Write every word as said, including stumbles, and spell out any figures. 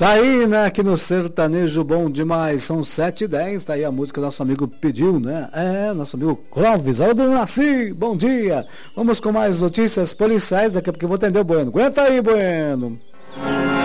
Tá aí, né, aqui no Sertanejo Bom Demais, são sete e dez, tá aí a música que nosso amigo pediu, né? É, nosso amigo Clóvis, Aldo Nasci, bom dia. Vamos com mais notícias policiais, daqui a pouco eu vou atender o Bueno. Aguenta aí, Bueno.